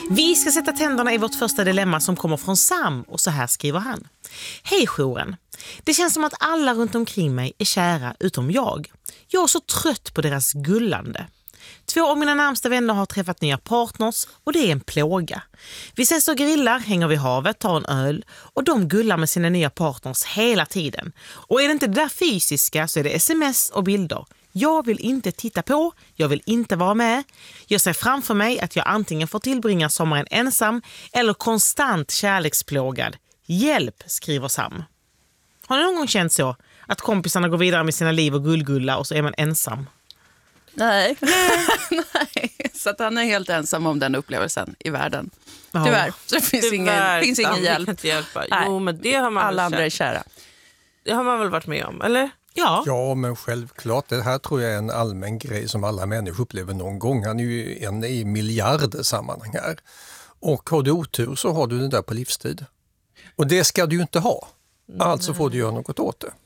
Vi ska sätta tänderna i vårt första dilemma som kommer från Sam, och så här skriver han. Hej jouren. Det känns som att alla runt omkring mig är kära utom jag. Jag är så trött på deras gullande. 2 av mina närmsta vänner har träffat nya partners och det är en plåga. Vi ses och grillar, hänger vid havet, tar en öl och de gullar med sina nya partners hela tiden. Och är det inte det där fysiska så är det sms och bilder. Jag vill inte titta på, jag vill inte vara med. Jag ser framför mig att jag antingen får tillbringa sommaren ensam eller konstant kärleksplågad. Hjälp, skriver Sam. Har ni någon gång känt så? Att kompisarna går vidare med sina liv och gullgulla och så är man ensam? Nej. Nej. Så att han är helt ensam om den upplevelsen i världen. Ja. Tyvärr. Så det finns ingen hjälp. Inte hjälpa. Jo, men det har man alla andra är kära. Det har man väl varit med om, eller? Ja, men självklart. Det här tror jag är en allmän grej som alla människor upplever någon gång. Han är ju en i miljarder sammanhang här. Och har du otur så har du det där på livstid. Och det ska du ju inte ha. Alltså får du göra något åt det.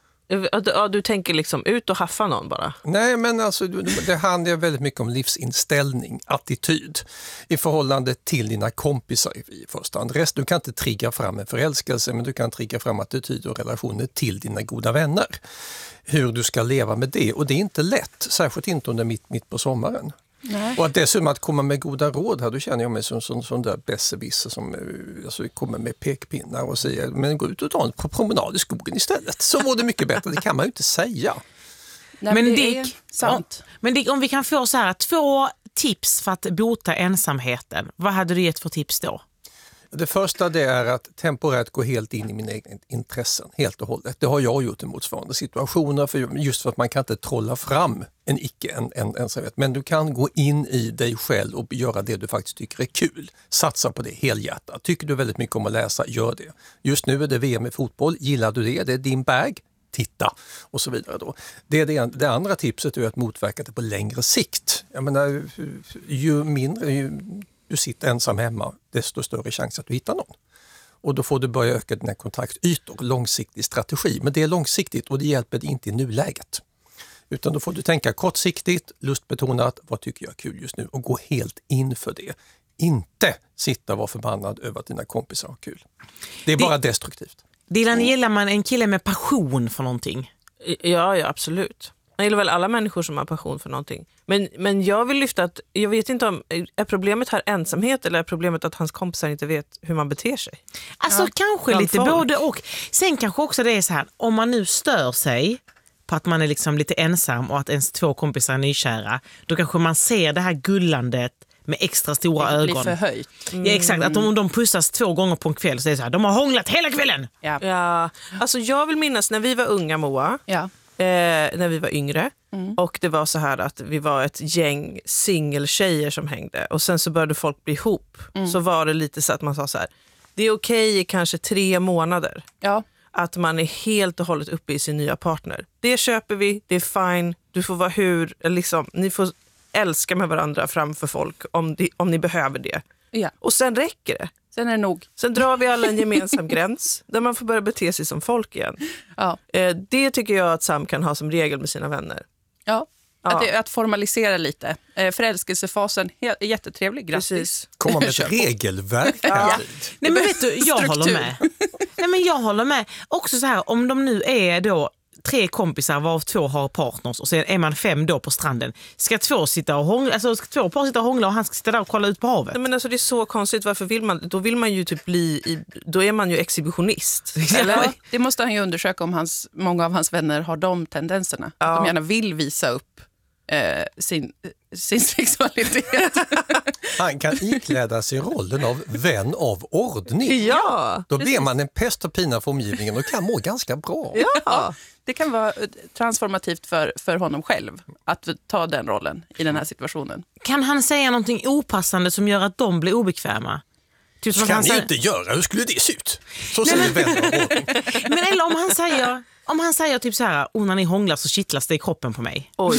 Ja, du tänker liksom ut och haffa någon bara? Nej, men alltså, det handlar väldigt mycket om livsinställning, attityd i förhållande till dina kompisar i första hand. Du kan inte trigga fram en förälskelse, men du kan trigga fram attityd och relationer till dina goda vänner. Hur du ska leva med det, och det är inte lätt, särskilt inte under mitt på sommaren. Nej. Och att dessutom att komma med goda råd här, då känner jag mig som där besserwisser som alltså, kommer med pekpinnar och säger, men gå ut och ta en promenad i skogen istället. Så var det mycket bättre, det kan man ju inte säga. Nej, men det är sant. Men Dick, om vi kan få så här 2 tips för att bota ensamheten, vad hade du gett för tips då? Det första det är att temporärt gå helt in i mina egna intressen, helt och hållet. Det har jag gjort i motsvarande situationer, just för att man kan inte trolla fram en ensamhet. Men du kan gå in i dig själv och göra det du faktiskt tycker är kul. Satsa på det helhjärtat. Tycker du väldigt mycket om att läsa, gör det. Just nu är det VM i fotboll. Gillar du det? Det är din bag. Titta och så vidare då. Det andra tipset är att motverka det på längre sikt. Jag menar, ju mindre du sitter ensam hemma, desto större chans att du hittar någon. Och då får du börja öka dina kontaktytor, långsiktig strategi. Men det är långsiktigt och det hjälper dig inte i nuläget. Utan då får du tänka kortsiktigt, lustbetonat, vad tycker jag är kul just nu? Och gå helt in för det. Inte sitta och vara förbannad över att dina kompisar har kul. Det är bara destruktivt. Dylan, gillar man en kille med passion för någonting? Ja, absolut. Jag gillar väl alla människor som har passion för någonting. Men jag vill lyfta att, jag vet inte om, är problemet här ensamhet eller är problemet att hans kompisar inte vet hur man beter sig? Alltså kanske lite både och. Sen kanske också det är så här, om man nu stör sig på att man är liksom lite ensam och att ens 2 kompisar är nykära, då kanske man ser det här gullandet med extra stora ögon. Det blir förhöjt. Ja, exakt. Att om de pussas 2 gånger på en kväll så är det så här, de har hånglat hela kvällen. Ja. Alltså jag vill minnas när vi var unga, Moa. Ja. När vi var yngre. Och det var så här att vi var ett gäng singeltjejer som hängde. Och sen så började folk bli ihop. Så var det lite så att man sa så här, det är okej i kanske 3 månader. Ja. Att man är helt och hållet uppe i sin nya partner. Det köper vi, det är fine. Du får vara liksom, ni får älska med varandra framför folk om ni behöver det. Ja. Och sen räcker det. Sen är det nog. Sen drar vi alla en gemensam gräns där man får börja bete sig som folk igen. Ja. Det tycker jag att Sam kan ha som regel med sina vänner. Ja, att formalisera lite. Förälskelsefasen är jättetrevlig, grattis. Komma med ett regelverk. Ja. Nej, men vet du, jag håller med. Nej, men jag håller med. Också så här, om de nu är då 3 kompisar varav 2 har partners och sen är man 5 då på stranden. Ska 2 sitta och hångla, alltså ska 2 par sitta och hångla och han ska sitta där och kolla ut på havet? Nej, men alltså det är så konstigt, varför vill man, då vill man ju typ då är man ju exhibitionist. Eller? Det måste han ju undersöka om många av hans vänner har de tendenserna. Att de gärna vill visa upp sin sexualitet. Han kan ikläda sig rollen av vän av ordning. Ja, då blir man en pest och pina för omgivningen och kan må ganska bra. Ja, det kan vara transformativt för honom själv att ta den rollen i den här situationen. Kan han säga någonting opassande som gör att de blir obekväma? Typ som kan ni inte göra, hur skulle det se ut? Så säger vän av ordning. Men eller om han säger typ så här, när ni hånglar så kittlas det i kroppen på mig. Oj.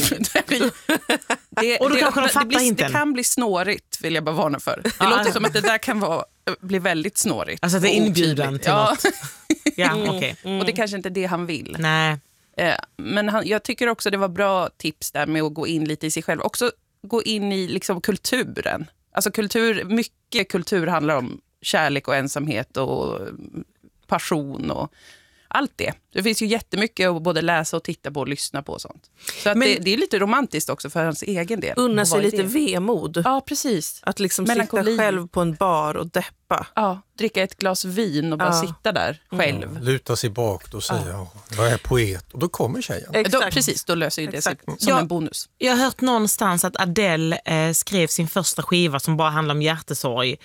Och då kanske de fattar inte. Det kan bli snårigt, vill jag bara varna för. Det låter som att det där kan bli väldigt snårigt. Alltså det är inbjudan till något. Ja, okej. Och det är kanske inte det han vill. Nej. Men jag tycker också det var bra tips där med att gå in lite i sig själv. Också gå in i liksom kulturen. Alltså mycket kultur handlar om kärlek och ensamhet och passion och allt det. Det finns ju jättemycket att både läsa och titta på och lyssna på och sånt. Så att det är lite romantiskt också för hans egen del. Unna sig lite vemod. Ja, precis. Att liksom sitta själv på en bar och deppa. Ja, dricka ett glas vin och bara sitta där själv. Luta sig bak och säga, jag är poet. Och då kommer tjejen. Precis, då löser ju det sig som en bonus. Jag har hört någonstans att Adele skrev sin första skiva som bara handlar om hjärtesorg.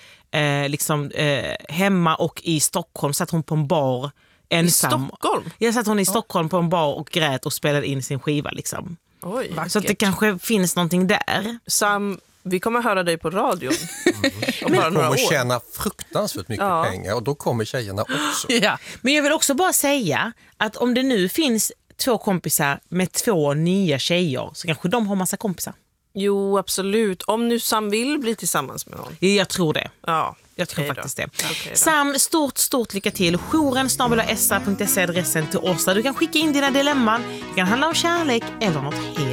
Hemma och i Stockholm satt hon på en bar ensam. I Stockholm? Jag satt hon i Stockholm på en bar och grät och spelade in sin skiva. Liksom. Oj, så att det kanske finns någonting där. Sam, vi kommer höra dig på radion. Om bara några år. Tjäna fruktansvärt mycket pengar och då kommer tjejerna också. Ja. Men jag vill också bara säga att om det nu finns 2 kompisar med 2 nya tjejer så kanske de har massa kompisar. Jo, absolut. Om nu Sam vill bli tillsammans med honom. Jag tror det. Ja. Jag tror faktiskt det. Okay, Sam, stort lycka till. Jouren@sa.se adressen till oss där du kan skicka in dina dilemman. Det kan handla om kärlek eller något helt